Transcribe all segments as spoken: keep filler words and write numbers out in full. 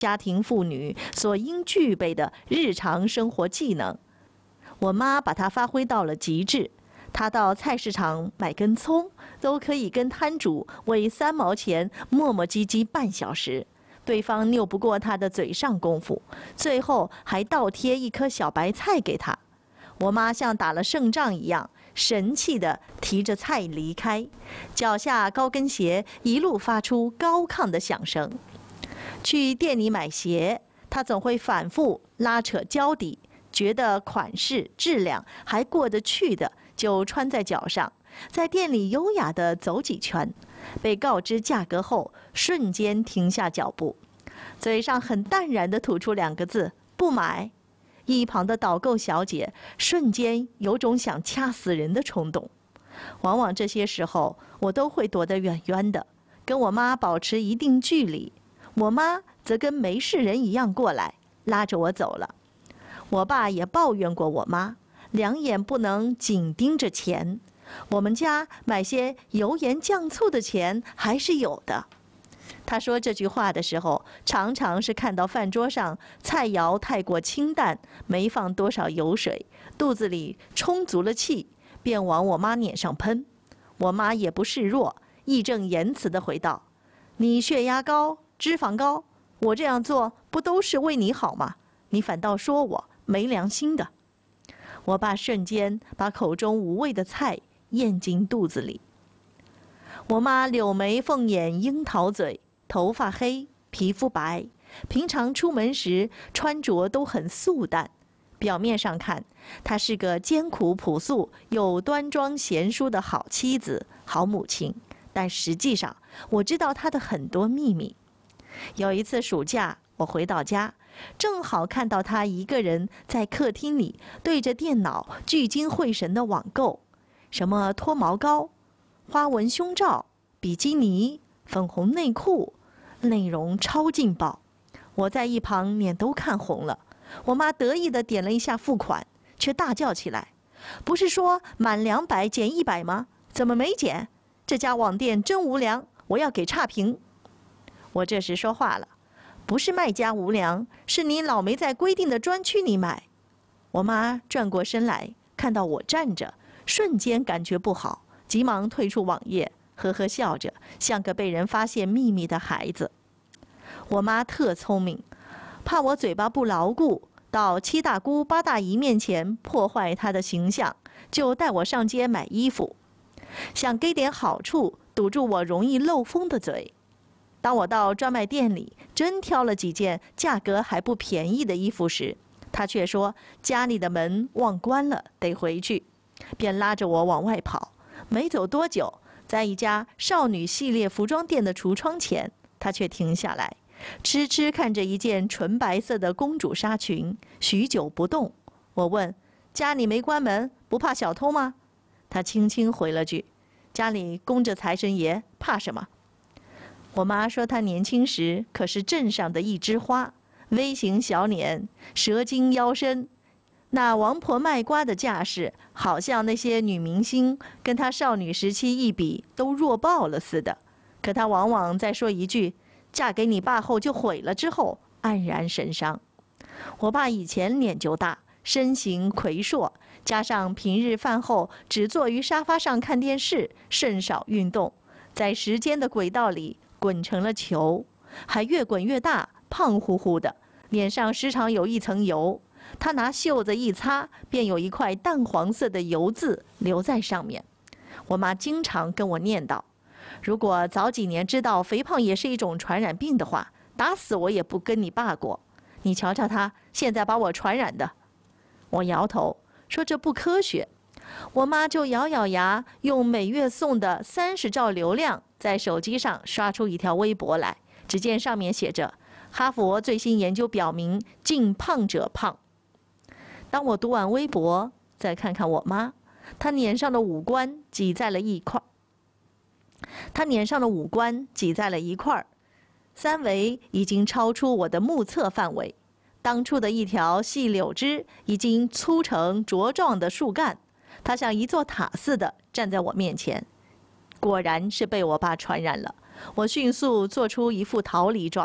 家庭妇女所应具备的日常生活技能。我妈把它发挥到了极致。她到菜市场买根葱，都可以跟摊主为三毛钱磨磨唧唧半小时，对方拗不过她的嘴上功夫，最后还倒贴一颗小白菜给她。我妈像打了胜仗一样，神气地提着菜离开，脚下高跟鞋一路发出高亢的响声。去店里买鞋，她总会反复拉扯胶底，觉得款式质量还过得去的，就穿在脚上，在店里优雅地走几圈。被告知价格后，瞬间停下脚步，嘴上很淡然地吐出两个字：不买。一旁的导购小姐瞬间有种想掐死人的冲动。往往这些时候，我都会躲得远远的，跟我妈保持一定距离。我妈则跟没事人一样过来，拉着我走了。我爸也抱怨过我妈，两眼不能紧盯着钱。我们家买些油盐酱醋的钱还是有的。他说这句话的时候，常常是看到饭桌上菜肴太过清淡，没放多少油水，肚子里充足了气，便往我妈脸上喷。我妈也不示弱，义正言辞地回道：你血压高，脂肪高，我这样做不都是为你好吗？你反倒说我没良心的。我爸瞬间把口中无味的菜咽进肚子里。我妈柳眉凤眼樱桃嘴，头发黑，皮肤白，平常出门时穿着都很素淡。表面上看，她是个艰苦朴素又端庄贤淑的好妻子、好母亲，但实际上，我知道她的很多秘密。有一次暑假，我回到家，正好看到她一个人在客厅里对着电脑聚精会神的网购，什么脱毛膏、花纹胸罩、比基尼、粉红内裤，内容超劲爆。我在一旁脸都看红了。我妈得意地点了一下付款，却大叫起来：不是说满两百减一百吗？怎么没减？这家网店真无良，我要给差评。我这时说话了：不是卖家无良，是你老没在规定的专区里买。我妈转过身来，看到我站着，瞬间感觉不好，急忙退出网页，呵呵笑着，像个被人发现秘密的孩子。我妈特聪明，怕我嘴巴不牢固，到七大姑八大姨面前破坏她的形象，就带我上街买衣服，想给点好处堵住我容易漏风的嘴。当我到专卖店里真挑了几件价格还不便宜的衣服时，她却说家里的门忘关了，得回去，便拉着我往外跑。没走多久，在一家少女系列服装店的橱窗前，她却停下来，痴痴看着一件纯白色的公主纱裙，许久不动。我问：家里没关门，不怕小偷吗？她轻轻回了句：家里供着财神爷，怕什么？我妈说她年轻时可是镇上的一枝花，微型小脸，蛇精腰身，那王婆卖瓜的架势，好像那些女明星跟她少女时期一比都弱爆了似的。可她往往在说一句嫁给你爸后就毁了之后，黯然神伤。我爸以前脸就大，身形魁硕，加上平日饭后只坐于沙发上看电视，甚少运动，在时间的轨道里滚成了球，还越滚越大，胖乎乎的，脸上时常有一层油。他拿袖子一擦，便有一块淡黄色的油渍留在上面。我妈经常跟我念叨，如果早几年知道肥胖也是一种传染病的话，打死我也不跟你爸过。你瞧瞧他现在把我传染的。我摇头说这不科学。我妈就咬咬牙，用每月送的三十兆流量在手机上刷出一条微博来，只见上面写着：哈佛最新研究表明，近胖者胖。当我读完微博，再看看我妈，她脸上的五官挤在了一块，她脸上的五官挤在了一块，三维已经超出我的目测范围。当初的一条细柳枝已经粗成茁壮的树干，它像一座塔似的站在我面前。果然是被我爸传染了。我迅速做出一副逃离状，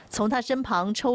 从他身旁抽